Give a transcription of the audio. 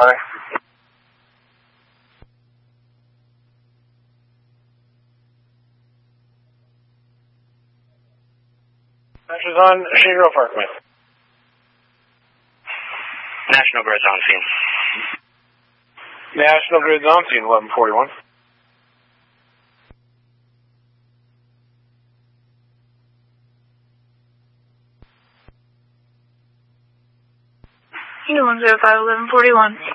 Hi. She's on Shady Grove Parkway. National Grid's on scene. National Grid's on scene, 1141. Unit 105, 1141.